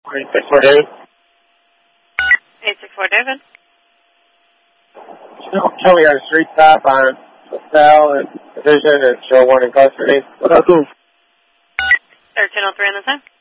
864 David. 864 David. Tell me on a street stop on LaSalle and Division and show one in custody. What up, 1303 on the time.